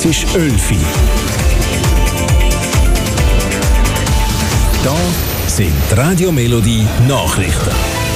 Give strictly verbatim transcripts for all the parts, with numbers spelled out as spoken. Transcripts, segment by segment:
Es ist elf Uhr. Da sind die Radio Melodie Nachrichten.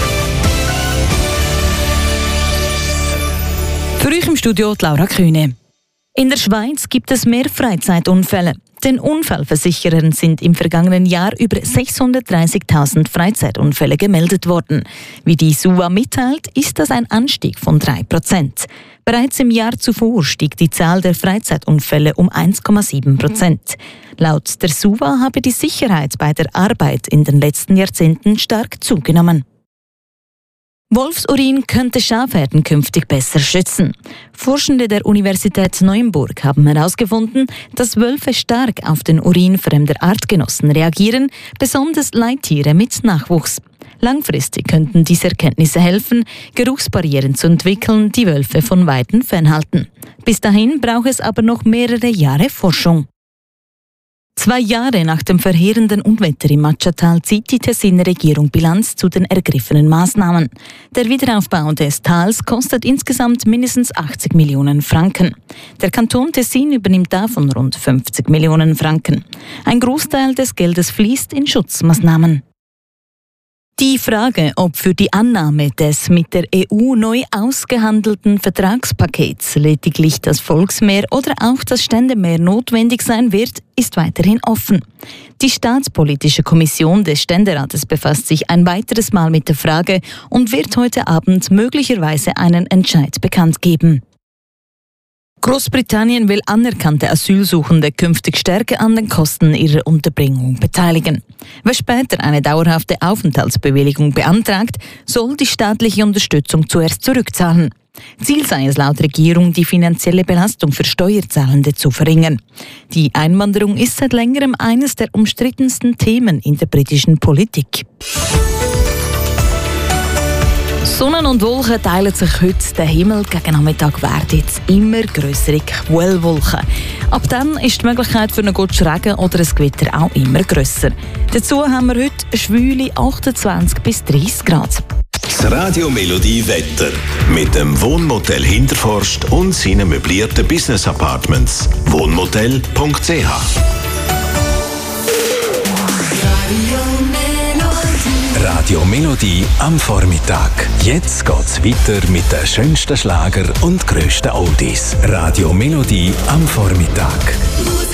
Für euch im Studio die Laura Kühne. In der Schweiz gibt es mehr Freizeitunfälle. Den Unfallversicherern sind im vergangenen Jahr über sechshundertdreißigtausend Freizeitunfälle gemeldet worden. Wie die S U A mitteilt, ist das ein Anstieg von drei Prozent. Bereits im Jahr zuvor stieg die Zahl der Freizeitunfälle um eins Komma sieben Prozent. Laut der S U A habe die Sicherheit bei der Arbeit in den letzten Jahrzehnten stark zugenommen. Wolfsurin könnte Schafherden künftig besser schützen. Forschende der Universität Neuenburg haben herausgefunden, dass Wölfe stark auf den Urin fremder Artgenossen reagieren, besonders Leittiere mit Nachwuchs. Langfristig könnten diese Erkenntnisse helfen, Geruchsbarrieren zu entwickeln, die Wölfe von Weiden fernhalten. Bis dahin braucht es aber noch mehrere Jahre Forschung. Zwei Jahre nach dem verheerenden Unwetter im Matschatal zieht die Tessiner Regierung Bilanz zu den ergriffenen Maßnahmen. Der Wiederaufbau des Tals kostet insgesamt mindestens achtzig Millionen Franken. Der Kanton Tessin übernimmt davon rund fünfzig Millionen Franken. Ein Großteil des Geldes fließt in Schutzmaßnahmen. Die Frage, ob für die Annahme des mit der E U neu ausgehandelten Vertragspakets lediglich das Volksmehr oder auch das Ständemehr notwendig sein wird, ist weiterhin offen. Die Staatspolitische Kommission des Ständerates befasst sich ein weiteres Mal mit der Frage und wird heute Abend möglicherweise einen Entscheid bekannt geben. Großbritannien will anerkannte Asylsuchende künftig stärker an den Kosten ihrer Unterbringung beteiligen. Wer später eine dauerhafte Aufenthaltsbewilligung beantragt, soll die staatliche Unterstützung zuerst zurückzahlen. Ziel sei es laut Regierung, die finanzielle Belastung für Steuerzahlende zu verringern. Die Einwanderung ist seit längerem eines der umstrittensten Themen in der britischen Politik. Sonne und Wolken teilen sich heute den Himmel. Gegen Nachmittag werden jetzt immer grössere Quellwolken. Ab dann ist die Möglichkeit für einen guten Regen oder ein Gewitter auch immer grösser. Dazu haben wir heute schwüle achtundzwanzig bis dreißig Grad. Das Radio Melodie Wetter mit dem Wohnmotel Hinterforst und seinen möblierten Business Apartments. Wohnmotel punkt c h Radio Melodie am Vormittag. Jetzt geht's weiter mit den schönsten Schlager und grössten Oldies. Radio Melodie am Vormittag.